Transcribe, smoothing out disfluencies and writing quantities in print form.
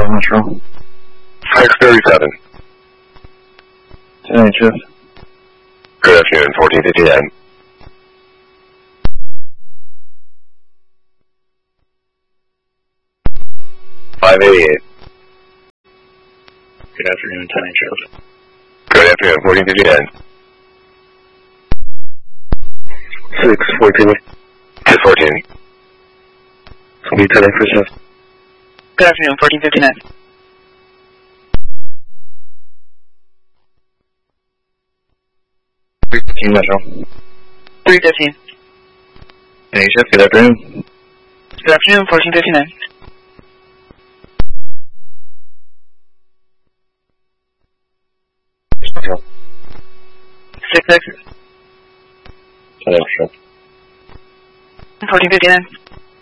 Metro. 637. 10 HF. Good afternoon, 1459. $588. Good afternoon, 10 HF. Good afternoon, 1459. 614. 614. Be 10 HF. Good afternoon, 1459. 315 Metro. 315. 10 HF, good afternoon. Good afternoon, 1459. 6 10 HF. 1459.